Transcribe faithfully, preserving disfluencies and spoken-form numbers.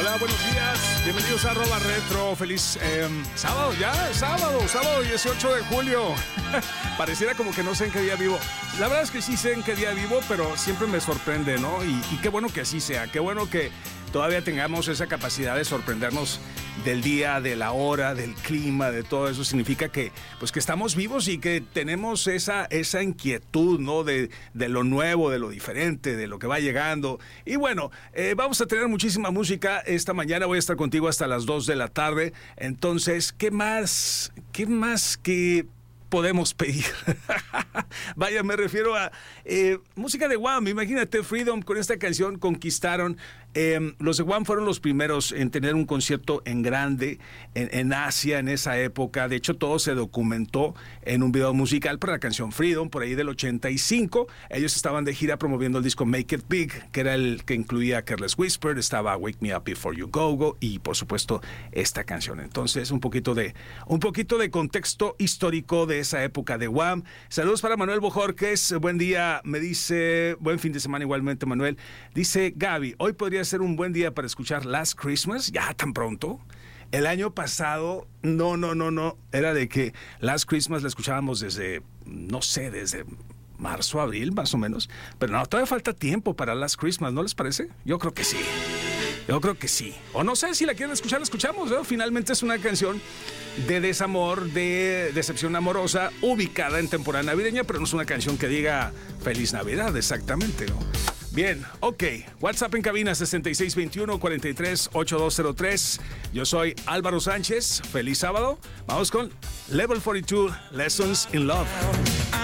Hola, buenos días. Bienvenidos a Arroba Retro. Feliz eh, sábado, ya, sábado, sábado dieciocho de julio. Pareciera como que no sé en qué día vivo. La verdad es que sí sé en qué día vivo, pero siempre me sorprende, ¿no? Y, y qué bueno que así sea, qué bueno que todavía tengamos esa capacidad de sorprendernos del día, de la hora, del clima, de todo eso. Significa que, pues, que estamos vivos y que tenemos esa, esa inquietud, ¿no? De, de lo nuevo, de lo diferente, de lo que va llegando. Y bueno, eh, vamos a tener muchísima música esta mañana. Voy a estar contigo hasta las dos de la tarde. Entonces, ¿qué más? ¿Qué más que podemos pedir? Vaya, me refiero a eh, música de Wham. Imagínate, Freedom, con esta canción conquistaron. Eh, los de Wham fueron los primeros en tener un concierto en grande en, en Asia en esa época. De hecho, todo se documentó en un video musical para la canción Freedom, por ahí del ochenta y cinco. Ellos estaban de gira promoviendo el disco Make It Big, que era el que incluía Careless Whisper, estaba Wake Me Up Before You Go Go y, por supuesto, esta canción. Entonces, un poquito de, un poquito de contexto histórico de esa época de Wham. Saludos para Manuel Bojorquez. Buen día, me dice, buen fin de semana igualmente, Manuel. Dice Gaby, hoy podría ser un buen día para escuchar Last Christmas, ya tan pronto. El año pasado, no, no, no, no, era de que Last Christmas la escuchábamos desde, no sé, desde marzo, abril, más o menos. Pero no, todavía falta tiempo para Last Christmas, ¿no les parece? Yo creo que sí. Yo creo que sí. O no sé, si la quieren escuchar, la escuchamos, ¿no? Finalmente es una canción de desamor, de decepción amorosa, ubicada en temporada navideña, pero no es una canción que diga Feliz Navidad, exactamente, ¿no? Bien, ok. WhatsApp en cabina sesenta y seis veintiuno, cuarenta y tres, ochenta y dos cero tres. Yo soy Álvaro Sánchez. Feliz sábado. Vamos con Level cuarenta y dos, Lessons in Love.